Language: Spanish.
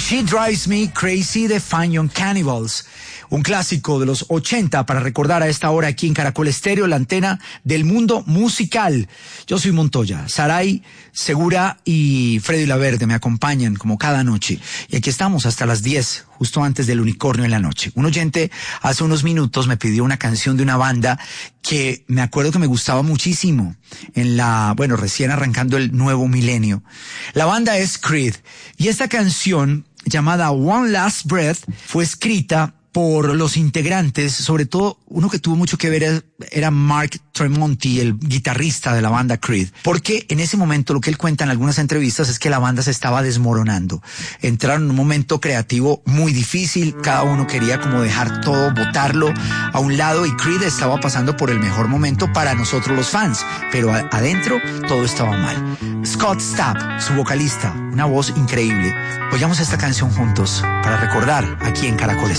She Drives Me Crazy de Fine Young Cannibals, un clásico de los 80 para recordar a esta hora aquí en Caracol Estéreo, la antena del mundo musical. Yo soy Montoya, Saray, Segura y Freddy Laverde me acompañan como cada noche. Y aquí estamos hasta las 10, justo antes del unicornio en la noche. Un oyente hace unos minutos me pidió una canción de una banda que me acuerdo que me gustaba muchísimo recién arrancando el nuevo milenio. La banda es Creed y esta canción llamada One Last Breath fue escrita por los integrantes, sobre todo uno que tuvo mucho que ver era Mark Tremonti, el guitarrista de la banda Creed, porque en ese momento lo que él cuenta en algunas entrevistas es que la banda se estaba desmoronando. Entraron en un momento creativo muy difícil, cada uno quería como dejar todo, botarlo a un lado y Creed estaba pasando por el mejor momento para nosotros los fans, pero adentro todo estaba mal. Scott Stapp, su vocalista, una voz increíble. Oigamos esta canción juntos para recordar aquí en Caracol.